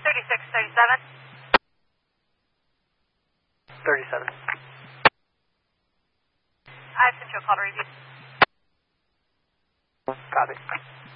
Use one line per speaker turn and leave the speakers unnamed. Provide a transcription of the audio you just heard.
3637.
37.
I've sent you a call to review.
Copy.